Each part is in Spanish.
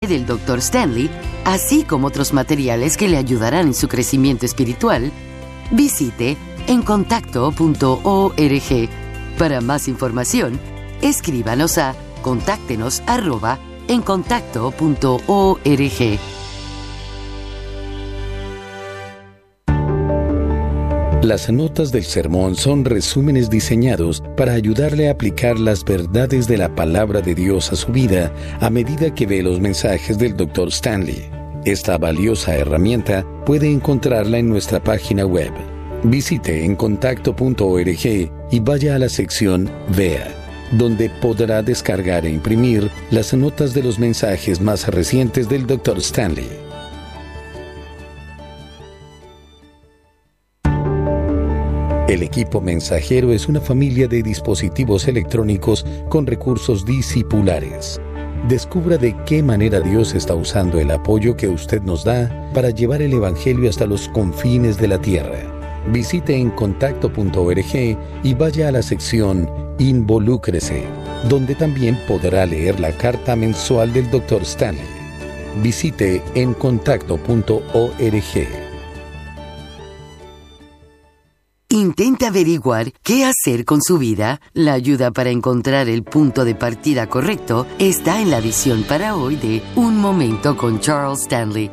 del Dr. Stanley, así como otros materiales que le ayudarán en su crecimiento espiritual, visite encontacto.org. Para más información, escríbanos a contáctenos@encontacto.org. Las notas del sermón son resúmenes diseñados para ayudarle a aplicar las verdades de la palabra de Dios a su vida a medida que ve los mensajes del Dr. Stanley. Esta valiosa herramienta puede encontrarla en nuestra página web. Visite encontacto.org y vaya a la sección Vea, donde podrá descargar e imprimir las notas de los mensajes más recientes del Dr. Stanley. El equipo mensajero es una familia de dispositivos electrónicos con recursos discipulares. Descubra de qué manera Dios está usando el apoyo que usted nos da para llevar el Evangelio hasta los confines de la tierra. Visite encontacto.org y vaya a la sección Involúcrese, donde también podrá leer la carta mensual del Dr. Stanley. Visite encontacto.org. ¿Intenta averiguar qué hacer con su vida? La ayuda para encontrar el punto de partida correcto está en la edición para hoy de Un Momento con Charles Stanley.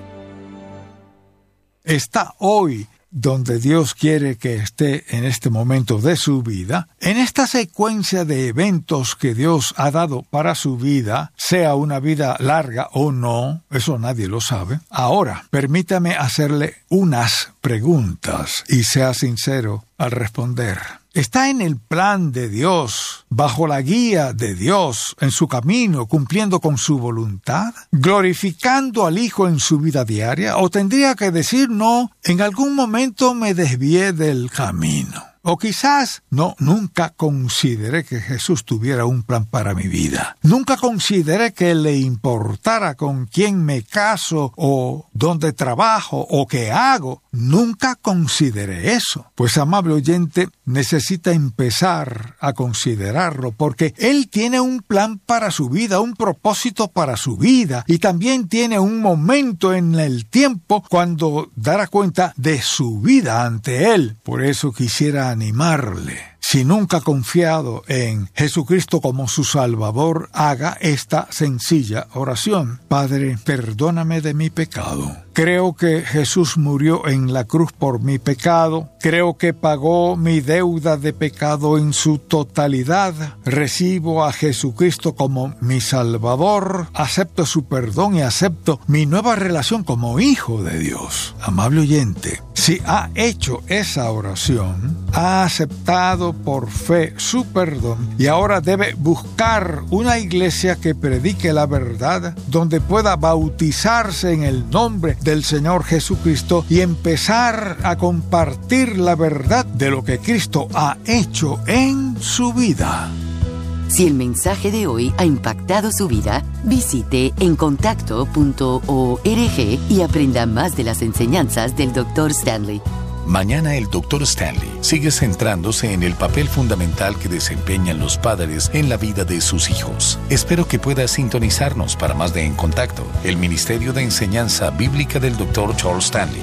Está hoy donde Dios quiere que esté en este momento de su vida, en esta secuencia de eventos que Dios ha dado para su vida, sea una vida larga o no, eso nadie lo sabe. Ahora, permítame hacerle unas preguntas y sea sincero al responder. ¿Está en el plan de Dios, bajo la guía de Dios, en su camino, cumpliendo con su voluntad, glorificando al Hijo en su vida diaria? ¿O tendría que decir, no, en algún momento me desvié del camino? O quizás, nunca consideré que Jesús tuviera un plan para mi vida. Nunca consideré que le importara con quién me caso o dónde trabajo o qué hago. Nunca consideré eso. Pues, amable oyente, necesita empezar a considerarlo porque Él tiene un plan para su vida, un propósito para su vida y también tiene un momento en el tiempo cuando dará cuenta de su vida ante Él. Por eso quisiera animarle. Si nunca ha confiado en Jesucristo como su Salvador, haga esta sencilla oración. Padre, perdóname de mi pecado. Creo que Jesús murió en la cruz por mi pecado. Creo que pagó mi deuda de pecado en su totalidad. Recibo a Jesucristo como mi Salvador. Acepto su perdón y acepto mi nueva relación como hijo de Dios. Amable oyente, si ha hecho esa oración, ha aceptado por fe su perdón y ahora debe buscar una iglesia que predique la verdad, donde pueda bautizarse en el nombre del Señor Jesucristo y empezar a compartir la verdad de lo que Cristo ha hecho en su vida. Si el mensaje de hoy ha impactado su vida, visite encontacto.org y aprenda más de las enseñanzas del Dr. Stanley. Mañana el Dr. Stanley sigue centrándose en el papel fundamental que desempeñan los padres en la vida de sus hijos. Espero que pueda sintonizarnos para más de En Contacto, el Ministerio de Enseñanza Bíblica del Dr. Charles Stanley.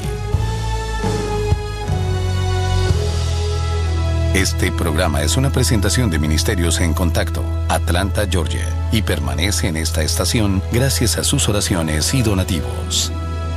Este programa es una presentación de Ministerios En Contacto, Atlanta, Georgia, y permanece en esta estación gracias a sus oraciones y donativos.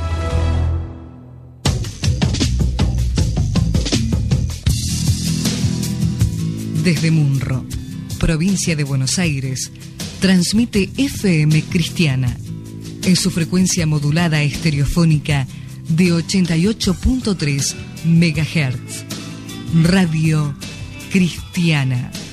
Desde Munro, provincia de Buenos Aires, transmite FM Cristiana en su frecuencia modulada estereofónica de 88.3 MHz. Radio Cristiana.